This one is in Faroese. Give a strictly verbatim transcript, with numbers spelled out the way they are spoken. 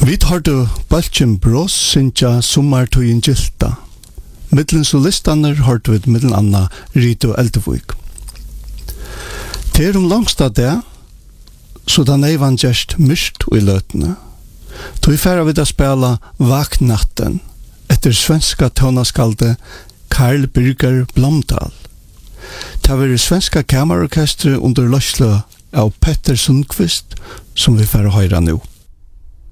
Vi tar du Balchen Bros synja sommartøyen gilta. Middelen solistaner har du et middelen anna Rito Eldevik. Det er om langsta det, så den eivan gjerst myst i løtene. Tog færa vid a spela Vaknatten etter svenska tønaskalde Karl Birger Blomdahl. Det var svenska kammerorkestre under løsle av Petter Sundqvist som vi færa høyra nå.